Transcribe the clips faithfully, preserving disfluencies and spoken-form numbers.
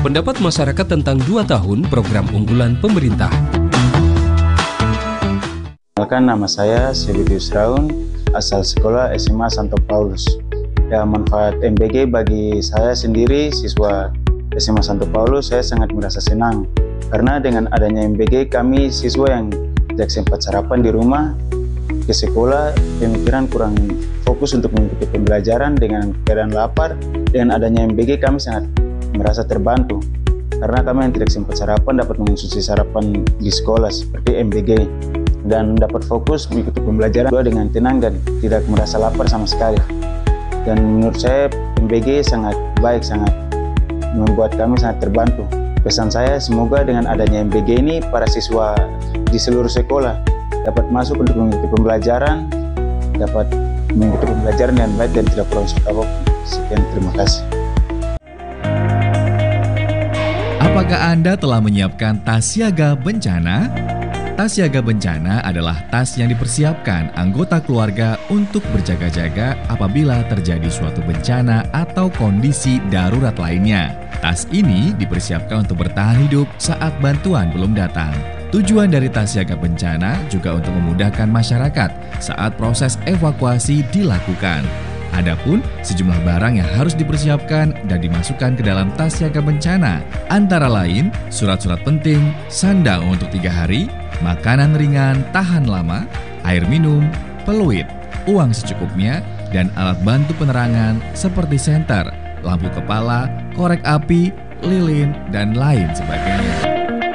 Pendapat masyarakat tentang dua tahun program unggulan pemerintah. Perkenalkan, nama saya Sebidius Raun, asal sekolah S M A Santo Paulus. Ya, manfaat M B G bagi saya sendiri, siswa S M A Santo Paulus, saya sangat merasa senang. Karena dengan adanya M B G, kami siswa yang tidak sempat sarapan di rumah, ke sekolah, pemikiran kurang fokus untuk mengikuti pembelajaran dengan keadaan lapar. Dengan adanya M B G, kami sangat merasa terbantu. Karena kami yang tidak sempat sarapan dapat mengonsumsi sarapan di sekolah seperti M B G. Dan dapat fokus mengikuti pembelajaran dengan tenang dan tidak merasa lapar sama sekali. Dan menurut saya M B G sangat baik, sangat membuat kami sangat terbantu. Pesan saya, semoga dengan adanya M B G ini para siswa di seluruh sekolah dapat masuk untuk mengikuti pembelajaran, dapat mengikuti pembelajaran dengan baik dan tidak perlu apapun. Sekian, terima kasih. Apakah Anda telah menyiapkan tas siaga bencana? Tas siaga bencana adalah tas yang dipersiapkan anggota keluarga untuk berjaga-jaga apabila terjadi suatu bencana atau kondisi darurat lainnya. Tas ini dipersiapkan untuk bertahan hidup saat bantuan belum datang. Tujuan dari tas siaga bencana juga untuk memudahkan masyarakat saat proses evakuasi dilakukan. Adapun sejumlah barang yang harus dipersiapkan dan dimasukkan ke dalam tas siaga bencana, antara lain surat-surat penting, sandang untuk tiga hari, makanan ringan tahan lama, air minum, peluit, uang secukupnya, dan alat bantu penerangan seperti senter, lampu kepala, korek api, lilin, dan lain sebagainya.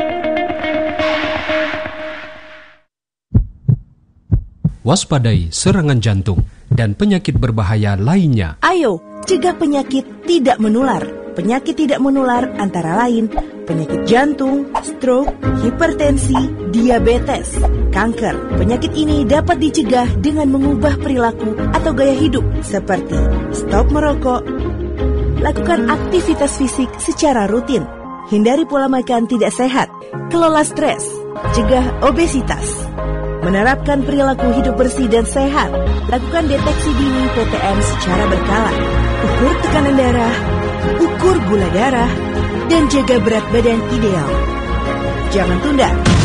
Waspadai serangan jantung dan penyakit berbahaya lainnya. Ayo, cegah penyakit tidak menular. Penyakit tidak menular antara lain penyakit jantung, stroke, hipertensi, diabetes, kanker. Penyakit ini dapat dicegah dengan mengubah perilaku atau gaya hidup seperti stop merokok, lakukan aktivitas fisik secara rutin, hindari pola makan tidak sehat, kelola stres, cegah obesitas, menerapkan perilaku hidup bersih dan sehat, lakukan deteksi dini P T M secara berkala, ukur tekanan darah, ukur gula darah, dan jaga berat badan ideal. Jangan tunda,